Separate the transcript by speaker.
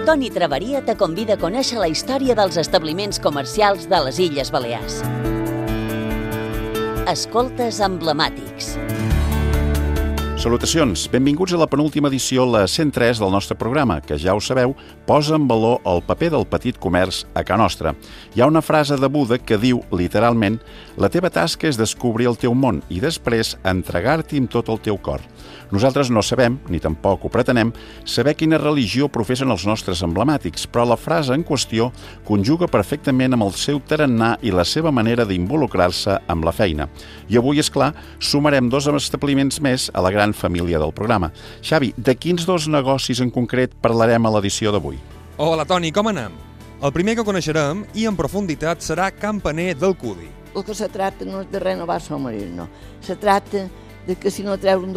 Speaker 1: Toni Traveria te convida a conèixer la història dels establiments comercials de les Illes Balears. Escoltes emblemàtics.
Speaker 2: Salutacions, benvinguts a la penúltima edició, la 103 del nostre programa, que ja ho sabeu, posa en valor el paper del petit comerç a Ca Nostra. Hi ha una frase de Buda que diu, literalment, la teva tasca és descobrir el teu món i després entregar-t'hi amb tot el teu cor. Nosaltres no sabem, ni tampoc ho pretenem, saber quina religió professen els nostres emblemàtics, però la frase en qüestió conjuga perfectament amb el seu tarannà i la seva manera d'involucrar-se amb la feina. I avui, és clar, sumarem 2 establiments més a la gran família del programa. Xavi, de quins 2 negocis en concret parlarem a l'edició d'avui?
Speaker 3: Hola, Toni, com anem? El primer que coneixerem, i en profunditat, serà Campaner del Cudi.
Speaker 4: El que se tracta no és de renovar el submarí, no. Se tracta de que si no treure un